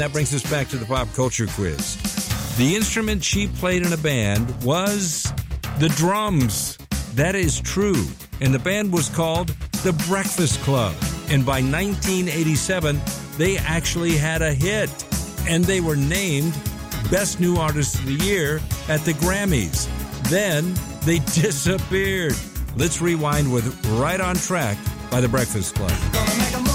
That brings us back to the pop culture quiz. The instrument she played in a band was the drums. That is true. And the band was called The Breakfast Club. And by 1987, they actually had a hit. And they were named Best New Artist of the Year at the Grammys. Then they disappeared. Let's rewind with Right on Track by The Breakfast Club.